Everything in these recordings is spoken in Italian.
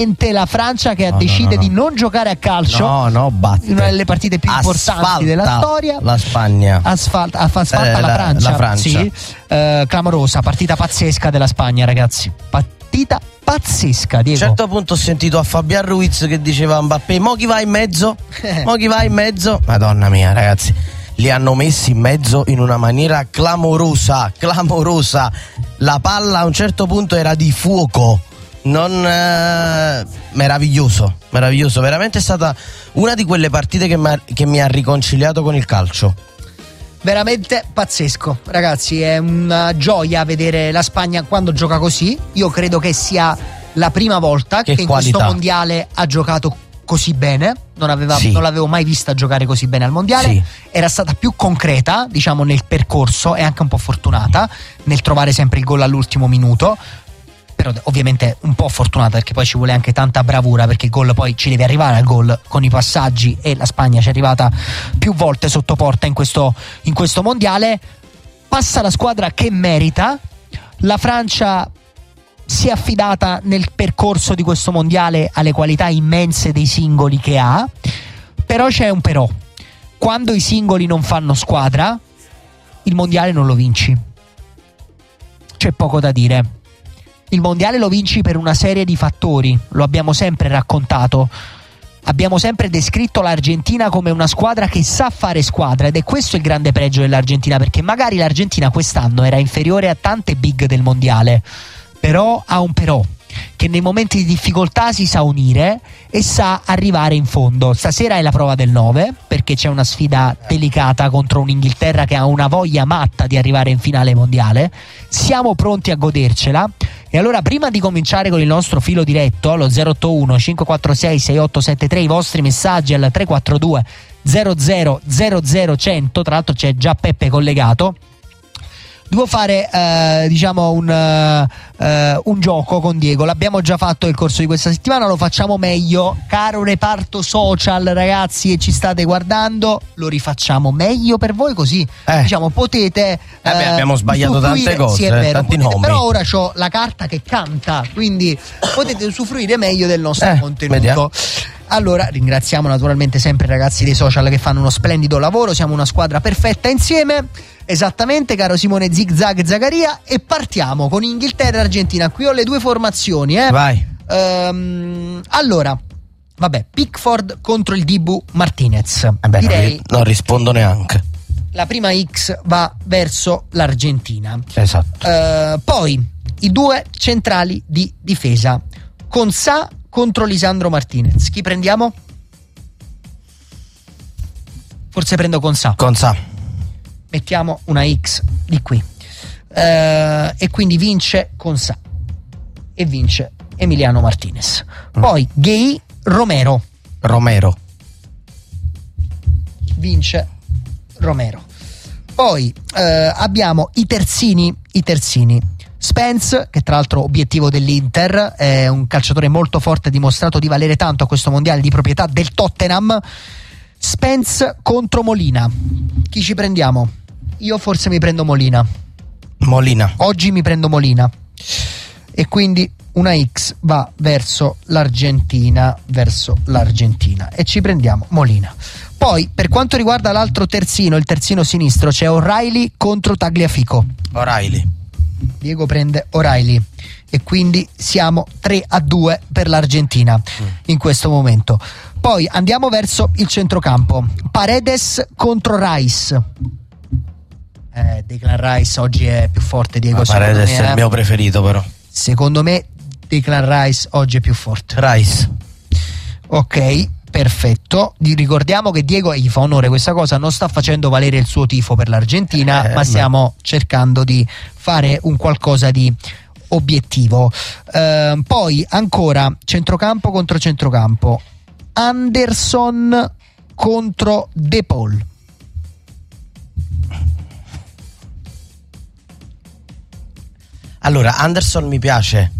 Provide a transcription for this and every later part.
la Francia che decide di non giocare a calcio, batte in una delle partite più importanti della storia. La Spagna asfalta la Francia. Sì, clamorosa, partita pazzesca della Spagna, ragazzi, partita pazzesca, Diego. A un certo punto ho sentito a Fabian Ruiz che diceva a Mbappé: mo chi va in mezzo? Madonna mia, ragazzi, li hanno messi in mezzo in una maniera clamorosa. La palla a un certo punto era di fuoco. Meraviglioso, veramente è stata una di quelle partite che mi ha riconciliato con il calcio. Veramente pazzesco, ragazzi, è una gioia vedere la Spagna quando gioca così. Io credo che sia la prima volta che in questo mondiale ha giocato così bene. Non l'avevo mai vista giocare così bene al mondiale. Sì. Era stata più concreta, diciamo, nel percorso, e anche un po' fortunata nel trovare sempre il gol all'ultimo minuto. Però ovviamente un po' fortunata, perché poi ci vuole anche tanta bravura, perché il gol poi ci deve arrivare al gol con i passaggi, e la Spagna ci è arrivata più volte sotto porta in questo mondiale. Passa la squadra che merita. La Francia si è affidata nel percorso di questo mondiale alle qualità immense dei singoli che ha, però c'è un però: quando i singoli non fanno squadra, il mondiale non lo vinci. C'è poco da dire. Il mondiale lo vinci per una serie di fattori, lo abbiamo sempre raccontato. Abbiamo sempre descritto l'Argentina come una squadra che sa fare squadra, ed è questo il grande pregio dell'Argentina, perché magari l'Argentina quest'anno era inferiore a tante big del mondiale, però ha un però, che nei momenti di difficoltà si sa unire e sa arrivare in fondo. Stasera è la prova del 9, perché c'è una sfida delicata contro un'Inghilterra che ha una voglia matta di arrivare in finale mondiale. Siamo pronti a godercela. E allora, prima di cominciare con il nostro filo diretto allo 081 546 6873, i vostri messaggi al 342 00 100, tra l'altro c'è già Peppe collegato, devo fare un gioco con Diego. L'abbiamo già fatto nel corso di questa settimana, lo facciamo meglio. Caro reparto social, ragazzi, e ci state guardando, lo rifacciamo meglio per voi, così potete abbiamo sbagliato tante cose, sì, è vero, tanti nomi. però ora c'ho la carta che canta, quindi potete usufruire meglio del nostro contenuto. Vediamo. Allora, ringraziamo naturalmente sempre i ragazzi dei social che fanno uno splendido lavoro. Siamo una squadra perfetta insieme. Esattamente, caro Simone Zigzag Zagaria, e partiamo con Inghilterra e Argentina. Qui ho le due formazioni, Vai. Allora, vabbè, Pickford contro il Dibu Martinez. Direi non rispondo neanche. La prima X va verso l'Argentina. Esatto. Poi i due centrali di difesa, Konsa contro Lisandro Martinez. Chi prendiamo? Forse prendo Konsa. Mettiamo una X di qui, e quindi vince Konsa e vince Emiliano Martinez. Poi Gay Romero vince Romero. Poi abbiamo i terzini. Spence, che tra l'altro obiettivo dell'Inter, è un calciatore molto forte, ha dimostrato di valere tanto a questo mondiale, di proprietà del Tottenham. Spence contro Molina. Chi ci prendiamo? Io forse mi prendo Molina. Oggi mi prendo Molina. E quindi una X va verso l'Argentina. E ci prendiamo Molina. Poi, per quanto riguarda l'altro terzino, il terzino sinistro, c'è O'Reilly contro Tagliafico. Diego prende O'Reilly. E quindi siamo 3-2 per l'Argentina in questo momento. Poi andiamo verso il centrocampo. Paredes contro Rice. Declan Rice oggi è più forte, Diego. Paredes è il mio preferito, però. Secondo me Declan Rice oggi è più forte. Rice. Ok, perfetto. Ricordiamo che Diego, gli fa onore questa cosa, non sta facendo valere il suo tifo per l'Argentina, ma stiamo cercando di fare un qualcosa di obiettivo. Poi ancora centrocampo contro centrocampo. Anderson contro De Paul. Allora, Anderson mi piace,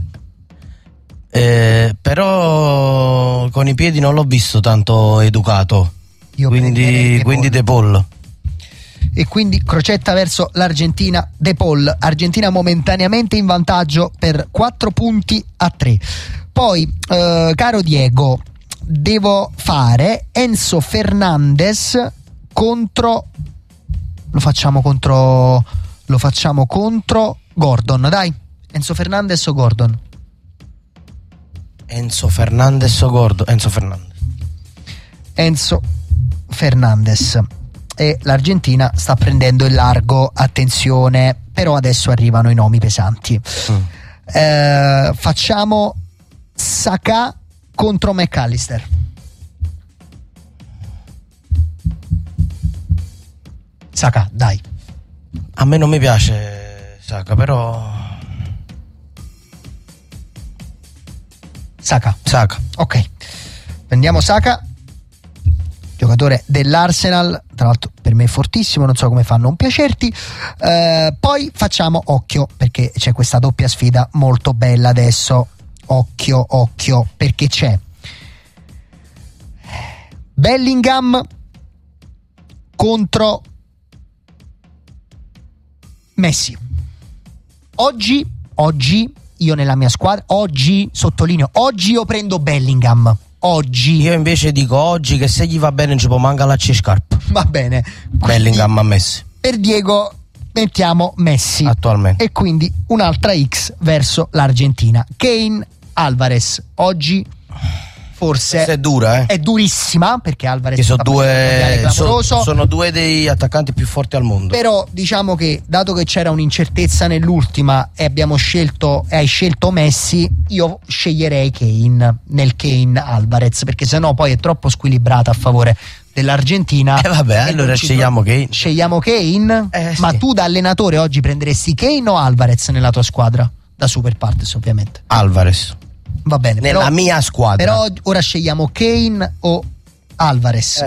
però con i piedi non l'ho visto tanto educato. Quindi De Paul. E quindi crocetta verso l'Argentina, De Paul. Argentina momentaneamente in vantaggio per 4-3. Poi caro Diego, devo fare Enzo Fernandez contro lo facciamo contro Gordon, dai. Enzo Fernandez o Gordon? Enzo Fernandez. E l'Argentina sta prendendo il largo, attenzione, però adesso arrivano i nomi pesanti. Facciamo Saka contro McAllister. Saka, dai. A me non mi piace Saka, però Saka. Ok, prendiamo Saka, giocatore dell'Arsenal, tra l'altro per me è fortissimo, non so come fanno a non piacerti. Poi facciamo occhio, perché c'è questa doppia sfida molto bella adesso. Occhio, perché c'è Bellingham contro Messi. Oggi io nella mia squadra, sottolineo, oggi io prendo Bellingham. Oggi. Io invece dico oggi che se gli va bene ci può manca la scarpa. Va bene. Bellingham a Messi. Per Diego mettiamo Messi. Attualmente. E quindi un'altra X verso l'Argentina. Kane, Alvarez. Oggi forse è dura, è durissima, perché Alvarez che sono due dei attaccanti più forti al mondo. Però diciamo che, dato che c'era un'incertezza nell'ultima e hai scelto Messi, io sceglierei Kane nel Kane Alvarez, perché sennò poi è troppo squilibrata a favore dell'Argentina. Vabbè, allora scegliamo Kane. Scegliamo Kane? Ma sì. Tu da allenatore oggi prenderesti Kane o Alvarez nella tua squadra? Da super partes, ovviamente. Alvarez. Va bene, nella mia squadra. Però ora scegliamo Kane o Alvarez.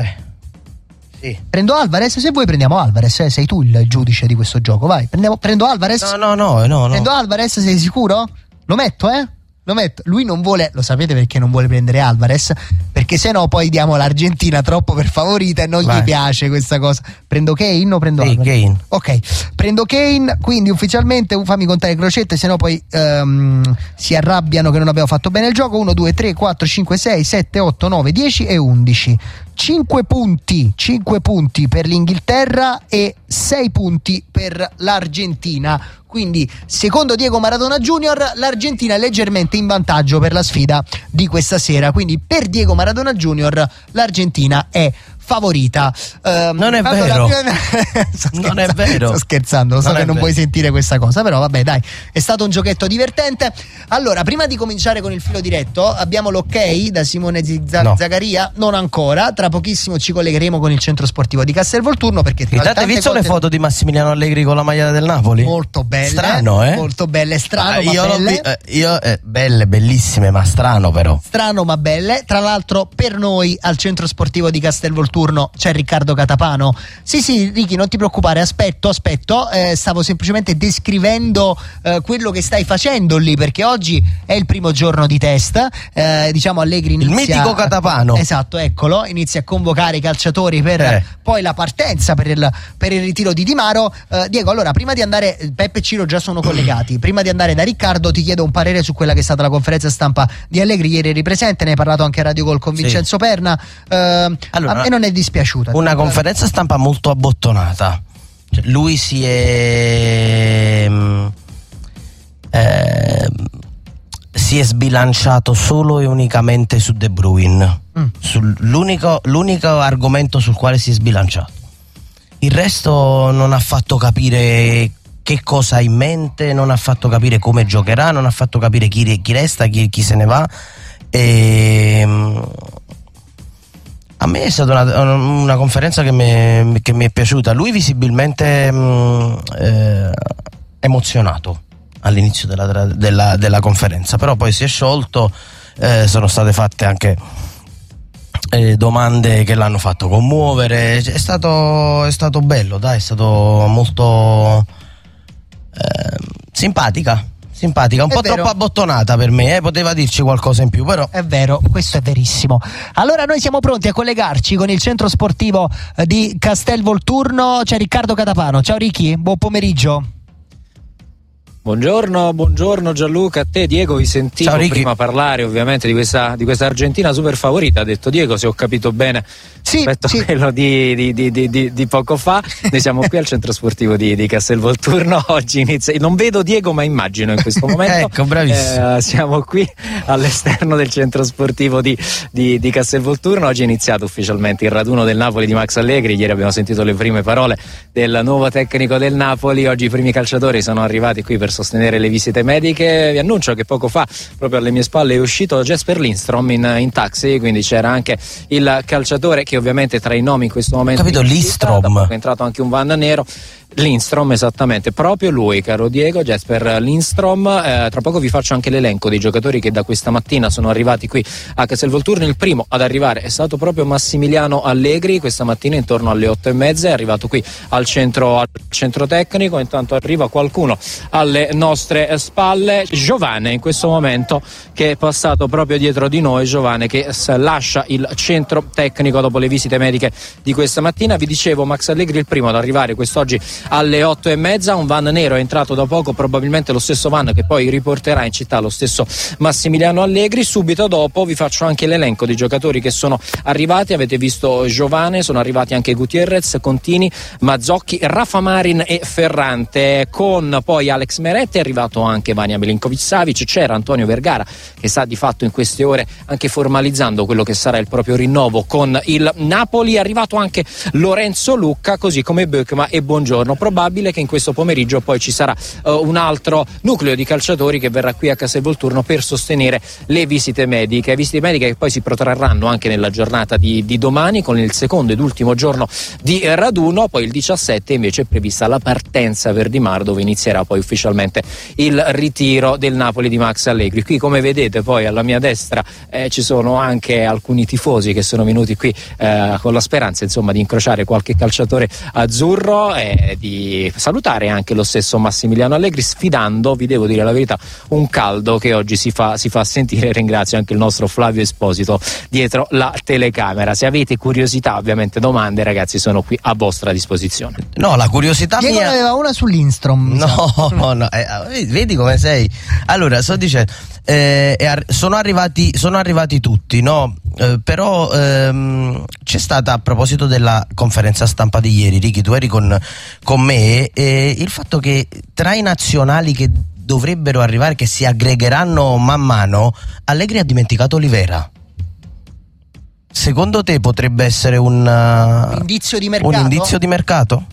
Sì. Prendo Alvarez, se vuoi prendiamo Alvarez, sei tu il giudice di questo gioco, vai. Prendo Alvarez? No. Prendo Alvarez, sei sicuro? Lo metto. Lui non vuole, lo sapete perché non vuole prendere Alvarez? Perché sennò poi diamo l'Argentina troppo per favorita e non gli piace questa cosa. Prendo Kane o prendo Alvarez? Kane. Ok, prendo Kane, quindi ufficialmente fammi contare le crocette, sennò poi si arrabbiano che non abbiamo fatto bene il gioco. 1, 2, 3, 4, 5, 6, 7, 8, 9, 10 e 11. 5 punti per l'Inghilterra e 6 punti per l'Argentina. Quindi, secondo Diego Maradona Junior, l'Argentina è leggermente in vantaggio per la sfida di questa sera. Quindi, per Diego Maradona Junior, l'Argentina è favorita. Non è vero. Non è vero. Sto scherzando, lo so che non vuoi sentire questa cosa, però vabbè, dai, è stato un giochetto divertente. Allora, prima di cominciare con il filo diretto, abbiamo l'ok da Simone Zagaria? Non ancora. Tra pochissimo ci collegheremo con il centro sportivo di Castelvolturno, perché avete visto le foto di Massimiliano Allegri con la maglia del Napoli? Molto belle. Strano, molto belle, strano, ma belle. Belle, bellissime, ma strano però. Strano ma belle. Tra l'altro, per noi al centro sportivo di Castelvolturno c'è Riccardo Catapano. Sì, Ricky, non ti preoccupare, aspetto. Stavo semplicemente descrivendo quello che stai facendo lì, perché oggi è il primo giorno di test. Diciamo Allegri inizia, il mitico Catapano. Esatto, eccolo, inizia a convocare i calciatori per poi la partenza per il ritiro di Di Maro. Diego, allora, prima di andare, Peppe e Ciro già sono collegati, prima di andare da Riccardo ti chiedo un parere su quella che è stata la conferenza stampa di Allegri. Ieri eri presente, ne hai parlato anche a Radio Gol con Vincenzo Perna. Allora, a me non è dispiaciuta. Una conferenza stampa molto abbottonata. Cioè, lui si è sbilanciato solo e unicamente su De Bruyne. L'unico argomento sul quale si è sbilanciato. Il resto non ha fatto capire che cosa ha in mente, non ha fatto capire come giocherà, non ha fatto capire chi resta, chi se ne va. A me è stata una conferenza che mi è piaciuta. Lui visibilmente emozionato all'inizio della conferenza, però poi si è sciolto. Sono state fatte anche domande che l'hanno fatto commuovere. È stato bello, dai, è stato molto simpatica, un po' troppo abbottonata per me, poteva dirci qualcosa in più, però è vero, questo è verissimo. Allora noi siamo pronti a collegarci con il centro sportivo di Castelvolturno. C'è Riccardo Catapano. Ciao Ricky, buon pomeriggio. Buongiorno Gianluca, a te Diego. Vi sentivo prima parlare ovviamente di questa Argentina super favorita, ha detto Diego, se ho capito bene, rispetto a quello di poco fa. Noi siamo qui al centro sportivo di Castelvolturno, oggi inizia, non vedo Diego ma immagino in questo momento. Ecco, bravissimo. Siamo qui all'esterno del centro sportivo di Castelvolturno, oggi è iniziato ufficialmente il raduno del Napoli di Max Allegri, ieri abbiamo sentito le prime parole del nuovo tecnico del Napoli, oggi i primi calciatori sono arrivati qui per sostenere le visite mediche. Vi annuncio che poco fa proprio alle mie spalle è uscito Jesper Lindstrom in taxi, quindi c'era anche il calciatore che ovviamente tra i nomi in questo momento capito, Lindstrom, è entrato anche un Van nero. Lindstrom, esattamente, proprio lui, caro Diego, Jesper Lindstrom. Tra poco vi faccio anche l'elenco dei giocatori che da questa mattina sono arrivati qui a Castelvolturno. Il primo ad arrivare è stato proprio Massimiliano Allegri, questa mattina intorno alle 8:30 è arrivato qui al centro tecnico. Intanto arriva qualcuno alle nostre spalle, Giovane in questo momento, che è passato proprio dietro di noi, Giovane che lascia il centro tecnico dopo le visite mediche di questa mattina. Vi dicevo, Max Allegri il primo ad arrivare quest'oggi alle 8:30, un van nero è entrato da poco, probabilmente lo stesso van che poi riporterà in città lo stesso Massimiliano Allegri. Subito dopo vi faccio anche l'elenco dei giocatori che sono arrivati. Avete visto Giovane, sono arrivati anche Gutierrez, Contini, Mazzocchi, Rafa Marin e Ferrante, con poi Alex Meret, è arrivato anche Vanja Milinkovic-Savic, c'era Antonio Vergara che sta di fatto in queste ore anche formalizzando quello che sarà il proprio rinnovo con il Napoli. È arrivato anche Lorenzo Lucca, così come Böckma e Buongiorno. Probabile che in questo pomeriggio poi ci sarà un altro nucleo di calciatori che verrà qui a Castelvolturno per sostenere le visite mediche che poi si protrarranno anche nella giornata di domani, con il secondo ed ultimo giorno di raduno. Poi il 17 invece è prevista la partenza per Di Mar, dove inizierà poi ufficialmente il ritiro del Napoli di Max Allegri. Qui, come vedete, poi alla mia destra ci sono anche alcuni tifosi che sono venuti qui con la speranza, insomma, di incrociare qualche calciatore azzurro e di salutare anche lo stesso Massimiliano Allegri, sfidando, vi devo dire la verità, un caldo che oggi si fa sentire. Ringrazio anche il nostro Flavio Esposito dietro la telecamera. Se avete curiosità, ovviamente domande, ragazzi, sono qui a vostra disposizione. No, la curiosità Diego mia... aveva una su Lindstrom. No, vedi come sei. Allora, sto dicendo, sono arrivati tutti, no? Però c'è stata, a proposito della conferenza stampa di ieri, Ricky, tu eri con me, il fatto che tra i nazionali che dovrebbero arrivare, che si aggregheranno man mano, Allegri ha dimenticato Olivera. Secondo te potrebbe essere un indizio di mercato? Un indizio di mercato?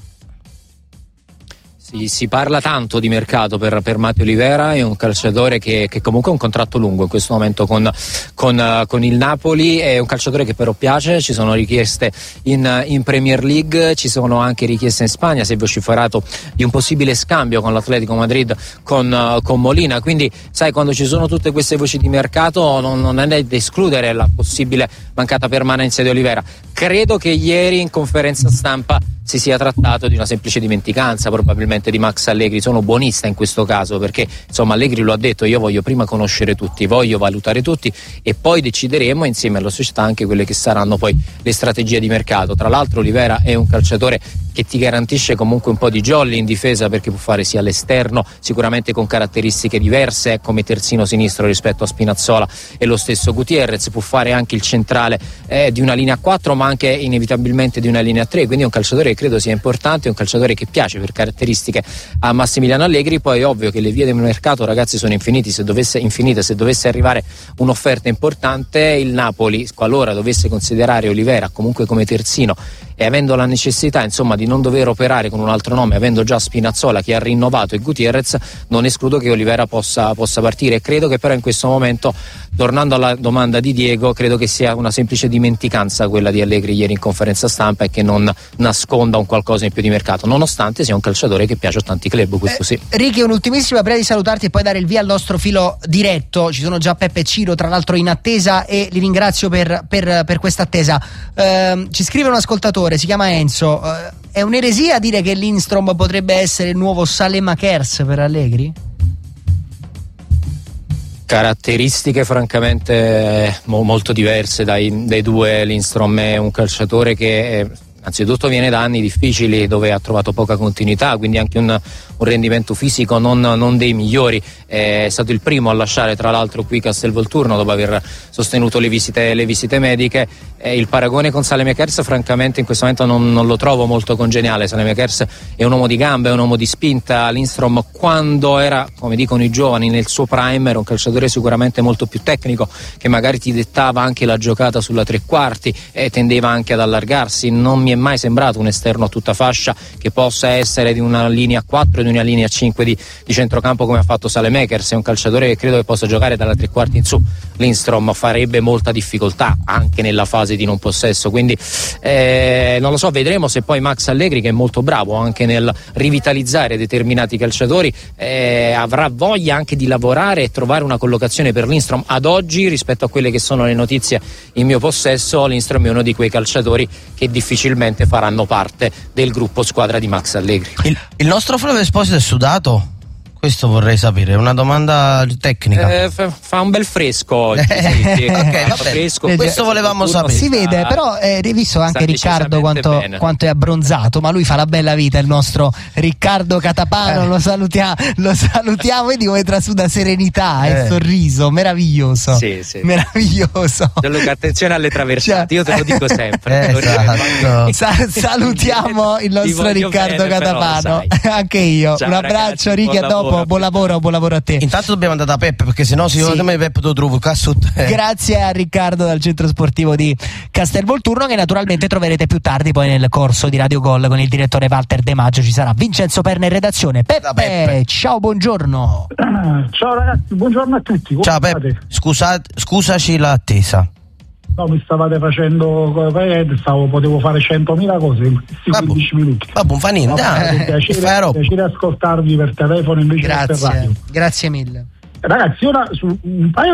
Si parla tanto di mercato per Matteo Olivera, è un calciatore che comunque ha un contratto lungo in questo momento con il Napoli, è un calciatore che però piace. Ci sono richieste in Premier League, ci sono anche richieste in Spagna, si è vociferato di un possibile scambio con l'Atletico Madrid con Molina, quindi sai, quando ci sono tutte queste voci di mercato non è da escludere la possibile mancata permanenza di Olivera. Credo che ieri in conferenza stampa si sia trattato di una semplice dimenticanza probabilmente di Max Allegri. Sono buonista in questo caso, perché insomma Allegri lo ha detto: io voglio prima conoscere tutti, voglio valutare tutti e poi decideremo insieme alla società anche quelle che saranno poi le strategie di mercato. Tra l'altro Olivera è un calciatore che ti garantisce comunque un po' di jolly in difesa, perché può fare sia all'esterno, sicuramente con caratteristiche diverse come terzino sinistro rispetto a Spinazzola e lo stesso Gutierrez, può fare anche il centrale di una linea 4 ma anche inevitabilmente di una linea 3, quindi è un calciatore che credo sia importante, è un calciatore che piace per caratteristiche a Massimiliano Allegri. Poi è ovvio che le vie del mercato, ragazzi, sono infinite, se dovesse arrivare un'offerta importante, il Napoli, qualora dovesse considerare Olivera comunque come terzino e avendo la necessità insomma di non dover operare con un altro nome, avendo già Spinazzola che ha rinnovato e Gutierrez, non escludo che Olivera possa partire. Credo che però in questo momento, tornando alla domanda di Diego, credo che sia una semplice dimenticanza quella di Allegri ieri in conferenza stampa e che non nasconda un qualcosa in più di mercato, nonostante sia un calciatore che piace a tanti club, questo sì. Ricky, un'ultimissima prima di salutarti e poi dare il via al nostro filo diretto. Ci sono già Peppe e Ciro tra l'altro in attesa e li ringrazio per questa attesa. Ci scrive un ascoltatore, si chiama Enzo, è un'eresia dire che Lindstrom potrebbe essere il nuovo Saelemaekers per Allegri? Caratteristiche francamente molto diverse dai due. Lindstrom è un calciatore che Anzitutto viene da anni difficili dove ha trovato poca continuità, quindi anche un rendimento fisico non dei migliori. È stato il primo a lasciare tra l'altro qui Castelvolturno dopo aver sostenuto le visite mediche. Il paragone con Saelemaekers francamente in questo momento non lo trovo molto congeniale. Saelemaekers è un uomo di gambe, è un uomo di spinta. Lindstrom, quando era, come dicono i giovani, nel suo prime, era un calciatore sicuramente molto più tecnico, che magari ti dettava anche la giocata sulla tre quarti e tendeva anche ad allargarsi. Non mi è mai sembrato un esterno a tutta fascia che possa essere di una linea 4 e di una linea 5 di centrocampo come ha fatto Saelemaekers. È un calciatore che credo che possa giocare dalla tre quarti in su. Lindstrom farebbe molta difficoltà anche nella fase di non possesso, quindi non lo so, vedremo se poi Max Allegri, che è molto bravo anche nel rivitalizzare determinati calciatori, avrà voglia anche di lavorare e trovare una collocazione per Lindstrom. Ad oggi, rispetto a quelle che sono le notizie in mio possesso, Lindstrom è uno di quei calciatori che difficilmente faranno parte del gruppo squadra di Max Allegri. Il nostro Flavio Esposito è sudato? Questo vorrei sapere, è una domanda tecnica. Fa un bel fresco oggi. Okay, fresco. Questo volevamo sapere. Si vede, però hai visto anche Riccardo quanto è abbronzato, ma lui fa la bella vita, il nostro Riccardo Catapano, lo salutiamo, vedi come trasuda serenità e sorriso, meraviglioso. Sì. Meraviglioso. Gianluca, attenzione alle traversate, io te lo dico sempre. Esatto. Salutiamo il nostro Riccardo Catapano. Anche io. Ciao, un abbraccio, ragazzi, Ricky, a dopo. Buon lavoro a te. Intanto dobbiamo andare da Peppe, perché sennò secondo me Peppe lo trovo qua sotto. Grazie a Riccardo dal centro sportivo di Castelvolturno, che naturalmente troverete più tardi poi nel corso di Radio Gol con il direttore Walter De Maggio. Ci sarà Vincenzo Perna in redazione. Peppe, ciao, buongiorno. Ciao ragazzi, buongiorno a tutti. Ciao Peppe, scusaci l'attesa. No, mi stavate facendo, potevo fare 100.000 cose in questi 15 minuti. Vabbè, fa niente. Piacere ascoltarvi per telefono invece per radio. Grazie mille. Ragazzi, ora su un paio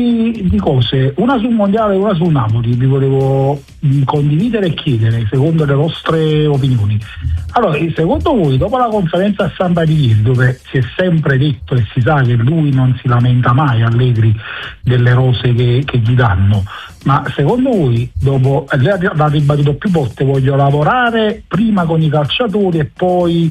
di cose, una sul mondiale e una sul Napoli, vi volevo condividere e chiedere secondo le vostre opinioni. Allora, secondo voi, dopo la conferenza stampa di ieri, dove si è sempre detto e si sa che lui non si lamenta mai, Allegri, delle rose che gli danno, ma secondo voi, dopo l'ha ribadito più volte, voglio lavorare prima con i calciatori e poi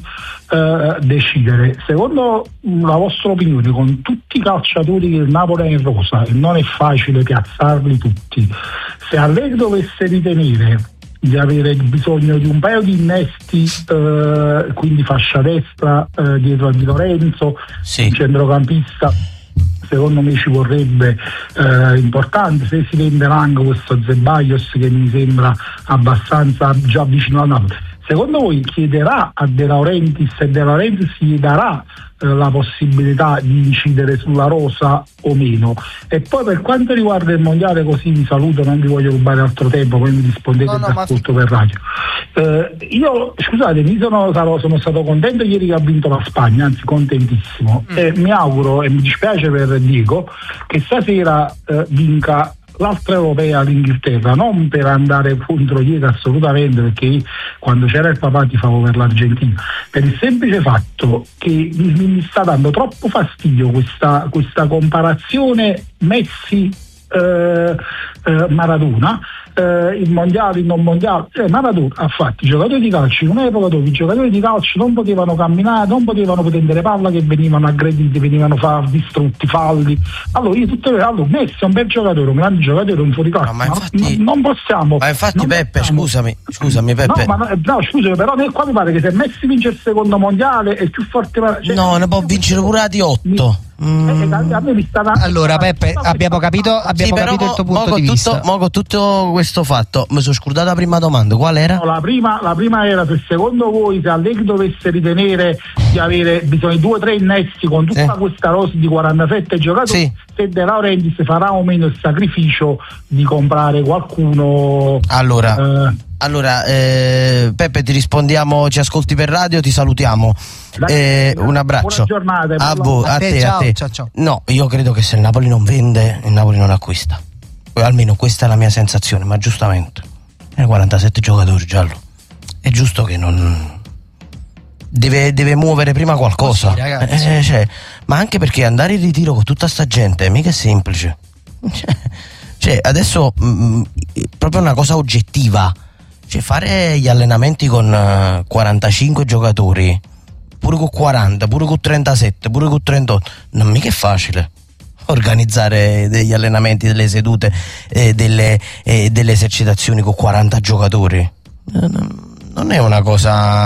decidere, secondo la vostra opinione, con tutti i calciatori che il Napoli ha in rosa, e non è facile piazzarli tutti, se Allegri dovesse ritenere di avere bisogno di un paio di innesti, quindi fascia destra dietro a Di Lorenzo, centrocampista, secondo me ci vorrebbe importante, se si venderà anche questo Zeballos che mi sembra abbastanza già vicino al Napoli. Secondo voi chiederà a De Laurentiis e De Laurentiis gli darà la possibilità di incidere sulla rosa o meno? E poi per quanto riguarda il mondiale, così vi saluto, non vi voglio rubare altro tempo, poi mi rispondete tutto per radio. Io, scusate, sono stato contento ieri che ha vinto la Spagna, anzi contentissimo, e mi auguro e mi dispiace per Diego che stasera vinca l'altra europea, l'Inghilterra, non per andare contro dietro assolutamente, perché quando c'era il papà tifavo per l'Argentina, per il semplice fatto che mi sta dando troppo fastidio questa comparazione Messi Maradona, il mondiale, il non mondiale. Maradona ha fatto i giocatori di calcio in un'epoca dove i giocatori di calcio non potevano camminare, non potevano prendere palla, che venivano aggrediti, venivano distrutti, falli. Allora Messi è un bel giocatore, un grande giocatore, un fuoriclasse, ma non possiamo. Ma infatti Peppe, scusami Peppe. Scusami, però qua mi pare che se Messi vince il secondo mondiale è più forte. Ne può vincere pure di 8. Allora Peppe, abbiamo capito il tuo punto di vista. Con tutto questo fatto mi sono scordata la prima domanda, qual era? No, la prima era se secondo voi, se Allegri dovesse ritenere di avere bisogno di 2 o 3 innesti con tutta questa rosa di 47 giocatori, se De Laurentiis farà o meno il sacrificio di comprare qualcuno. Allora, Peppe, ti rispondiamo, ci ascolti per radio, ti salutiamo. Un abbraccio. Buona giornata. A te. Ciao. No, io credo che se il Napoli non vende, il Napoli non acquista. Almeno questa è la mia sensazione, ma giustamente. 47 giocatori, Giallo. È giusto che non. Deve muovere prima qualcosa. Ma anche perché andare in ritiro con tutta sta gente mica è semplice. Cioè, adesso proprio una cosa oggettiva. Cioè, fare gli allenamenti con 45 giocatori, pure con 40, pure con 37, pure con 38, non mica è facile organizzare degli allenamenti, delle sedute, delle esercitazioni con 40 giocatori. Non è una cosa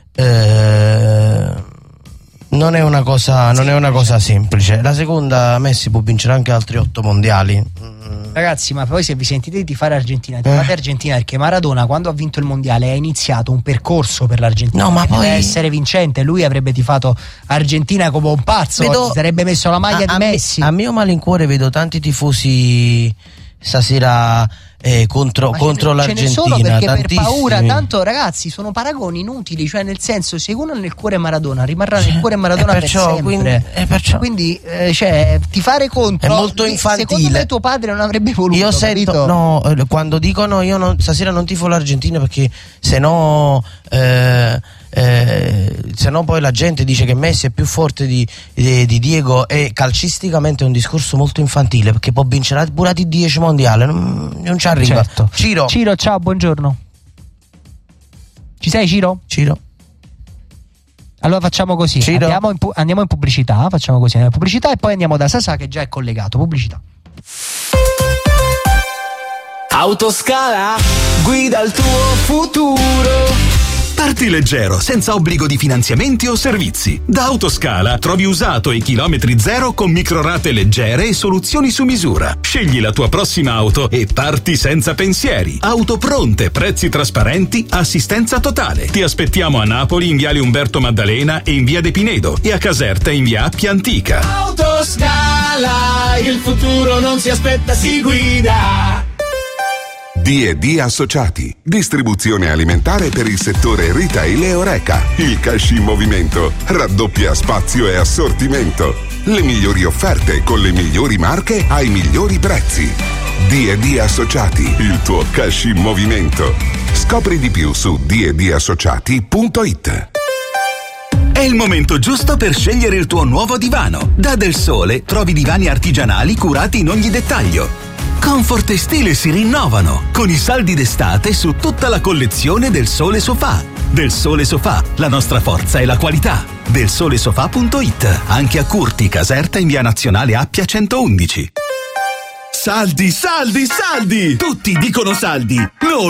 non è una cosa semplice. La seconda, Messi può vincere anche altri 8 mondiali. Ragazzi, ma poi se vi sentite di fare Argentina, fate Argentina, perché Maradona, quando ha vinto il mondiale, ha iniziato un percorso per l'Argentina. No, ma poi deve essere vincente. Lui avrebbe tifato Argentina come un pazzo, sarebbe messo la maglia di Messi. A mio malincuore vedo tanti tifosi stasera contro l'Argentina. Ce ne sono perché tantissimi. Per paura, tanto ragazzi, sono paragoni inutili, cioè nel senso, se uno nel cuore Maradona rimarrà nel cuore Maradona perciò, per sempre. Quindi cioè, tifare contro è molto infantile. Secondo me tuo padre non avrebbe voluto. Io sento, no, quando dicono stasera non tifo l'Argentina perché se no poi la gente dice che Messi è più forte di Diego, e calcisticamente è un discorso molto infantile, perché può vincere pure di 10 mondiali, non ci arriva. Certo. Ciro, ciao, buongiorno. Ci sei, Ciro? Allora facciamo così, andiamo in pubblicità, facciamo così, andiamo in pubblicità e poi andiamo da Sasà che già è collegato. Pubblicità. Autoscala, guida il tuo futuro. Parti leggero, senza obbligo di finanziamenti o servizi. Da Autoscala trovi usato e chilometri zero con microrate leggere e soluzioni su misura. Scegli la tua prossima auto e parti senza pensieri. Auto pronte, prezzi trasparenti, assistenza totale. Ti aspettiamo a Napoli in viale Umberto Maddalena e in via De Pinedo, e a Caserta in via Appia Antica. Autoscala, il futuro non si aspetta, si guida. D&D Associati, distribuzione alimentare per il settore retail e Horeca. Il cash in movimento raddoppia spazio e assortimento. Le migliori offerte con le migliori marche ai migliori prezzi. D&D Associati, il tuo cash in movimento. Scopri di più su ddassociati.it. È il momento giusto per scegliere il tuo nuovo divano. Da Del Sole trovi divani artigianali curati in ogni dettaglio. Comfort e stile si rinnovano con i saldi d'estate su tutta la collezione Del Sole Sofà. Del Sole Sofà, la nostra forza è la qualità. DelSoleSofà.it, anche a Curti, Caserta in via Nazionale Appia 111. Saldi, saldi, saldi! Tutti dicono saldi! Noi